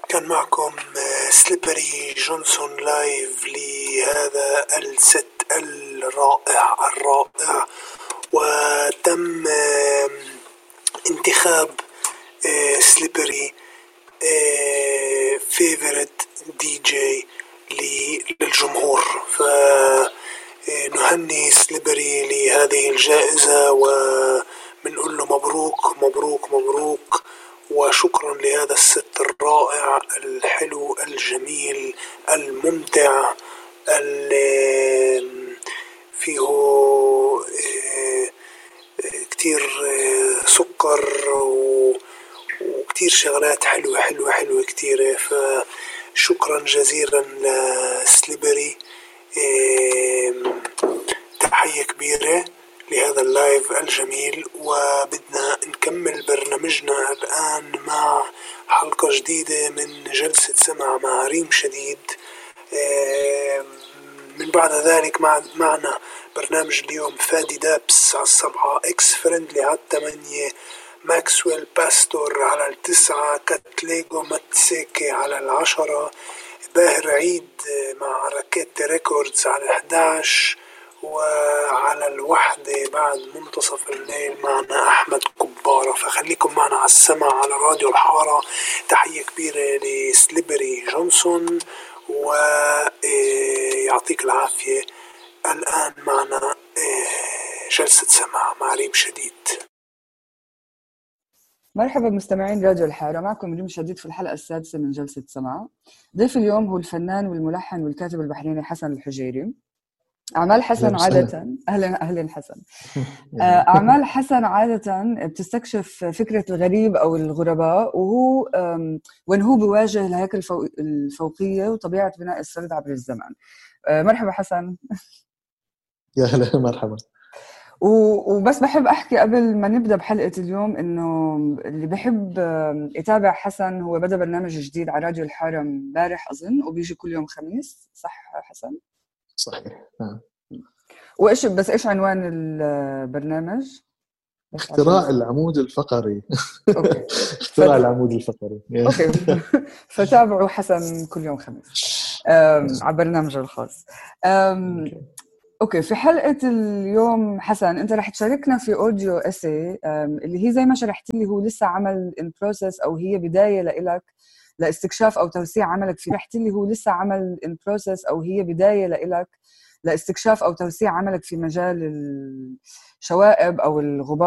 كان معكم سليبري جونسون لايف لهذا الست الرائع وتم انتخاب سليبري فيفورت دي جي للجمهور، فنهني سليبري لهذه الجائزة وبنقول له مبروك مبروك مبروك، وشكرا لهذا الست الرائع الحلو الجميل الممتع اللي فيه كتير سكر وكتير شغلات حلوة حلوة حلوة كتيرة. فشكرا جزيلا لسليبري، تحية كبيرة لهذا اللايف الجميل. وبدنا نكمل برنامجنا الآن مع حلقة جديدة من جلسة سمع مع ريم شديد. من بعد ذلك معنا برنامج اليوم فادي دابس على 7، اكس فريندلي على 8، ماكسويل باستور على 9، كاتليجو ماتسيكي على 10، باهر عيد مع راكيت ريكوردز على 11، وعلى 1 بعد منتصف الليل معنا أحمد كبارة. فخليكم معنا على السمع على راديو الحارة. تحية كبيرة لسليبري جونسون ويعطيك العافية. الآن معنا جلسة سمع مع ريم شديد. مرحبا مستمعين راديو الحارة، معكم ريم شديد في الحلقة السادسة من جلسة سمع. ضيف اليوم هو الفنان والملحن والكاتب البحريني حسن الحجيري. أعمال حسن عادة أهلا حسن. أعمال حسن عادة بتستكشف فكرة الغريب أو الغرباء، وهو وين هو بيواجه الهيكل الفوقية وطبيعة بناء السرد عبر الزمن. مرحبا حسن. يا هلا مرحبا. وبس بحب أحكي قبل ما نبدأ بحلقة اليوم إنه اللي بحب يتابع حسن هو بدأ برنامج جديد على راديو الحارة امبارح أظن، وبيجي كل يوم خميس، صح حسن؟ صحيح. إيش عنوان البرنامج؟ اختراع العمود الفقري. أوكي. اختراع العمود الفقري. أوكي. فتابعوا حسن كل يوم خميس على برنامجه الخاص. أوكي. في حلقة اليوم حسن أنت رح تشاركنا في أوديو إسي اللي هي زي ما شرحت لي هو لسه عمل in process، أو هي بداية لإلك لاستكشاف أو توسيع عملك في رحت لي هو لسه عمل in process أو هي بداية لإلك لاستكشاف أو توسيع عملك في مجال الشوائب أو الغبار